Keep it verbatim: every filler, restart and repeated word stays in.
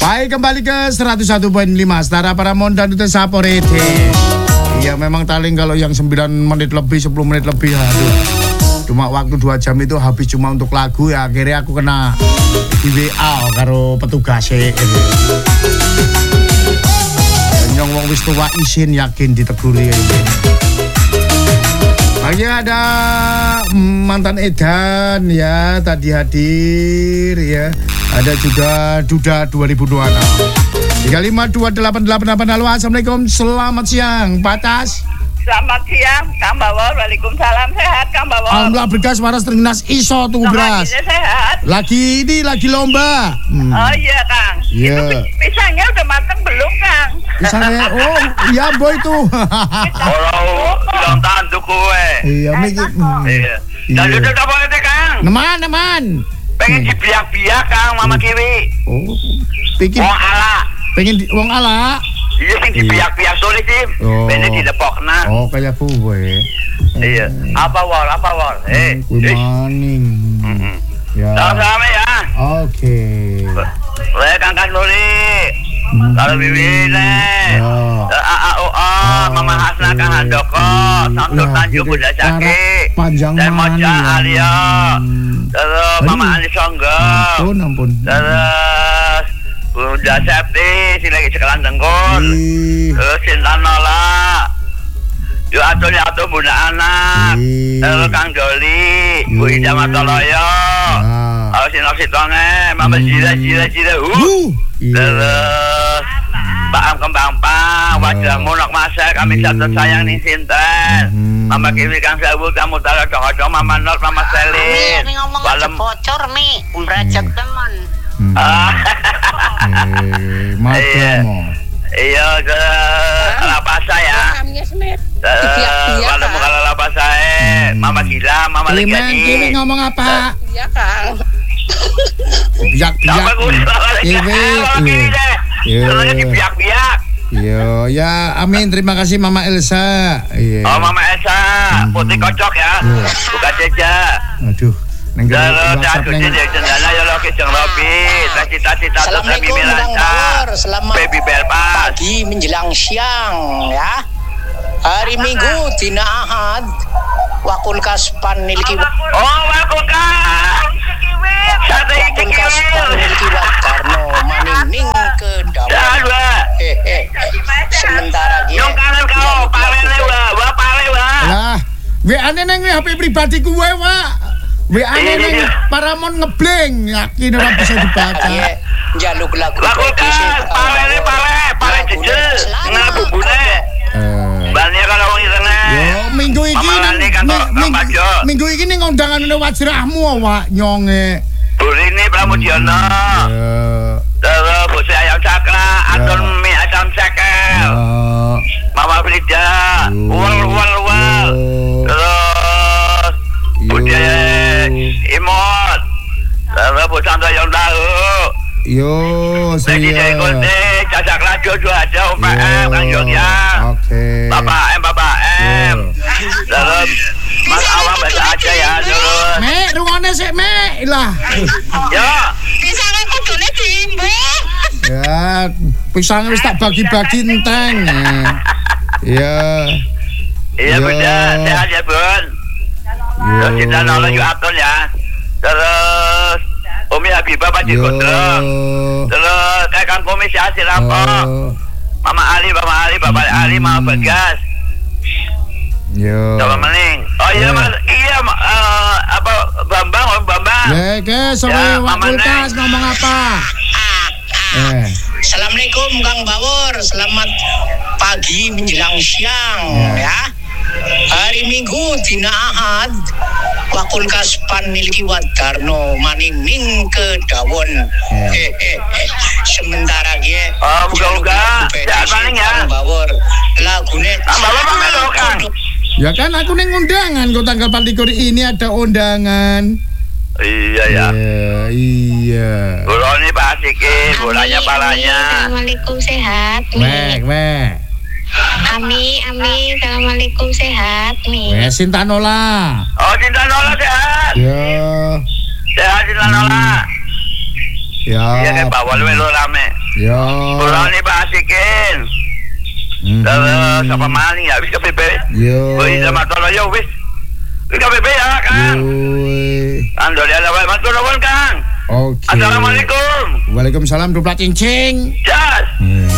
Baik, kembali ke seratus satu koma lima Setara Paramount dan Ute Saporete. Iya, memang taling kalau yang sembilan menit lebih, sepuluh menit lebih, aduh. Cuma waktu dua jam itu habis cuma untuk lagu ya. Akhirnya aku kena di W A karo petugasnya. Nyong wong wis tuwa isin yakin diteguri ini. Lagi ada mantan edan ya, tadi hadir ya. Ada juga Duda dua ribu dua puluh enam. tiga lima dua delapan delapan delapan. Halo, assalamualaikum, selamat siang Pak Tas. Selamat siang Kang Bawor. Waalaikumsalam. Sehat Kang Bawor? Alhamdulillah, beras waras terginas iso tuh beras. Sehat. Lagi ini lagi lomba. Hmm. Oh iya Kang. Iya. Itu pisangnya udah matang belum Kang? Pisangnya oh iya boy tuh. Oh, bilang tanduk kowe. Iya mikir. Iya. Dan udah apa itu Kang? Neman neman. Pengen dibiak-biak Kang Mama Kiwi. Oh. Pikir. Wong ala. Pengen di, wong ala. Iya sing dibiak-biak tulis sih. Oh. Pengen dilepokna. Oh kayak gue. Iya. Apa wor? Apa wor? Eh. Good morning. Heeh. Ya. Sama-sama ya. Oke. Saya Kang Kasuri. Kalau Bibine. A A O A, Mama Hasna Kang Handoko, Samsul Tanjung Bunda Saki. Panjang dan Moja Alia. Terus Mama Ali Songgo. Ampun ampun. Terus Bunda Septi, si lagi sekolah Tenggul. Terus Sinta Nola. Yo atur ya atur Bunda Anak. Terus Kang Doli, Bu Ida Matoloyo. Terus Sino Sitonge, Mama Jira Jira Jira. Uh. Terus Pak Am Kembang Pang, wajah munok masak, kami satu sayang nih Sinten. Mama Kiwi Kang Sabu, kamu taruh cowok-cowok, Mama Not, Mama Selin. Mi, ngomong aja bocor, Mi. Berajak teman. Ah. Mata mo. Iya, ke Lapasa ya. Kalau kalau Lapasa eh, Mama Gila, Mama Legiani. Kiwi ngomong apa? Iya, Kang. Biak biak. Kiwi. Soalnya dibiak-biak. Iya, ya amin. Terima kasih Mama Elsa. Iya. Oh Mama Elsa, putih kocok ya. Bukan saja. Aduh. Kalau dah tu jadi jendela ya lo keceng Robi, cita-cita tu Baby Melancar, Baby Belpas. Pagi menjelang siang ya. Hari Minggu dina Ahad. Wakul kaspan nilki. Oh wakul kas. Satu iki kaspan nilki Wadarno manining ke dawan. Hehe. Sementara dia. Yang kanan kau, pale wa, wa pale wa. Lah, W A-ne nang H P pribadi kuwe, Wak. W A-ne nang Paramount ngebleng, yakin ora bisa dibaca. Jaluk lagu. Lagu kan, pale pale, pale jejel, ngabubune. Banyak kalau wong internet. Yo, minggu iki minggu iki ning undangane Wajrahmu, Wak, nyonge. Burini Pramudiono. Terus Bose Ayam Cakra, Anton Mi Ayam Cekel. Mama Frida, uang uang uang. Terus Budi Imot. Terus Bosan yang tahu. Yo, saya. Jadi konde, cacak radio juga ada U P M Kang Jogja. Oke. Bapak M, Bapak M. Terus Mas Awam baca aja ya terus. Mek, rungone sik, Mek. Lah. Ya. Pisangnya kudune diimbang. Ya, pisangnya wis tak bagi-bagi enteng. Ya. Iya, Bunda. Sehat ya, Bun. Terus kita nolong yuk akun ya. Terus Umi Habibah Pak Jikoto. Terus kayak Kang Komisi hasil apa? Mama Ali, Mama Ali, Bapak Ali, Mama Bagas. Yo. Coba mening. Oh iya Mas, iya uh, apa Bambang, Om Bambang. Ya, ke sama Wakulkas ngomong apa? Eh. Assalamualaikum Kang Bawor, selamat pagi menjelang siang ya. ya. Hari Minggu dina Ahad. Wakul kaspan nilki Wadarno manining ke dawon. Hehe. Sementara dia. Oh, buka-buka. Sehat paling ya. Bawor. Lagune. Bawor memelokan. Ya kan aku ning undangan kok tanggal palikur ini ada undangan. Iya ya. Iya, iya. Bola ini Pak Asiki, bolanya palanya. Assalamualaikum sehat. Mek, mek. Ami, Ami, assalamualaikum sehat nih. Wes Sinta Nola. Oh Sinta Nola sehat. Ya. Sehat Sinta Nola. Ya. Iya kan Pak Walu lo rame. Ya. Kula ni Pak Asikin. Hmm. Terus apa maning ya wis K B B. Yo. Wis sama tolo yo wis. Wis K B B ya Kang. Yo. Andole ala wae matur nuwun Kang. Oke. Assalamualaikum. Waalaikumsalam duplat cincing. Jas. Hmm.